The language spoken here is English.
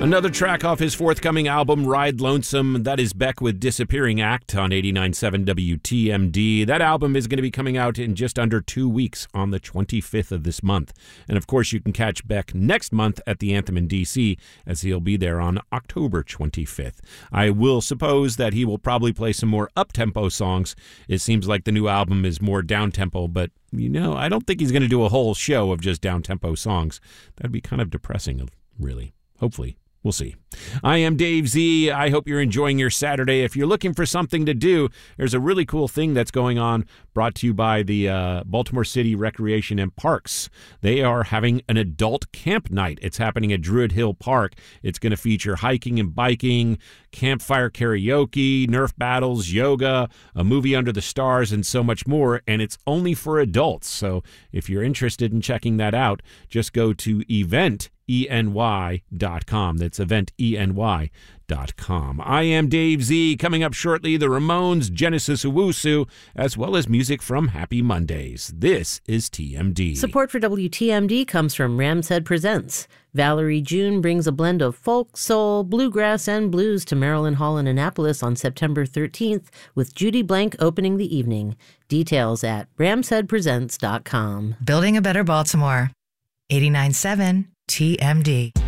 Another track off his forthcoming album, Ride Lonesome. That is Beck with Disappearing Act on 89.7 WTMD. That album is going to be coming out in just under 2 weeks on the 25th of this month. And of course, you can catch Beck next month at the Anthem in D.C. as he'll be there on October 25th. I will suppose that he will probably play some more up-tempo songs. It seems like the new album is more down-tempo, but I don't think he's going to do a whole show of just down-tempo songs. That'd be kind of depressing, really. Hopefully. We'll see. I am Dave Z. I hope you're enjoying your Saturday. If you're looking for something to do, there's a really cool thing that's going on, brought to you by the Baltimore City Recreation and Parks. They are having an adult camp night. It's happening at Druid Hill Park. It's going to feature hiking and biking, campfire karaoke, Nerf battles, yoga, a movie under the stars, and so much more. And it's only for adults. So if you're interested in checking that out, just go to eventeny.com. That's eventeny.com. I am Dave Z. Coming up shortly, the Ramones, Genesis Owusu, as well as music from Happy Mondays. This is TMD. Support for WTMD comes from Ramshead Presents. Valerie June brings a blend of folk, soul, bluegrass, and blues to Maryland Hall in Annapolis on September 13th, with Judy Blank opening the evening. Details at ramsheadpresents.com. Building a better Baltimore. 89.7 TMD.